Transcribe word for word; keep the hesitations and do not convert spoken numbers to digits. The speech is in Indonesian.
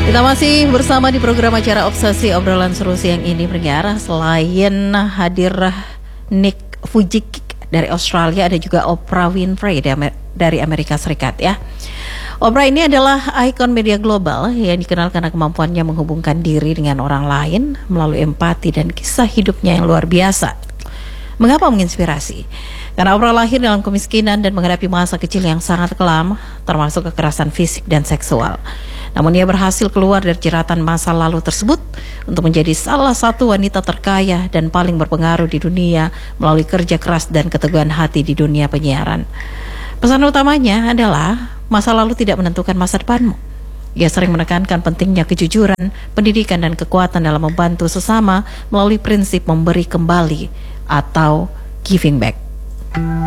Kita masih bersama di program acara Obsesi Obrolan Seru siang ini, pendengar. Selain hadir Nick Vujicic dari Australia, ada juga Oprah Winfrey dari Amerika Serikat ya. Oprah ini adalah ikon media global yang dikenal karena kemampuannya menghubungkan diri dengan orang lain melalui empati dan kisah hidupnya yang luar biasa. Mengapa menginspirasi? Karena Oprah lahir dalam kemiskinan dan menghadapi masa kecil yang sangat kelam, termasuk kekerasan fisik dan seksual. Namun ia berhasil keluar dari jeratan masa lalu tersebut untuk menjadi salah satu wanita terkaya dan paling berpengaruh di dunia melalui kerja keras dan keteguhan hati di dunia penyiaran. Pesan utamanya adalah masa lalu tidak menentukan masa depanmu. Ia sering menekankan pentingnya kejujuran, pendidikan dan kekuatan dalam membantu sesama melalui prinsip memberi kembali atau giving back.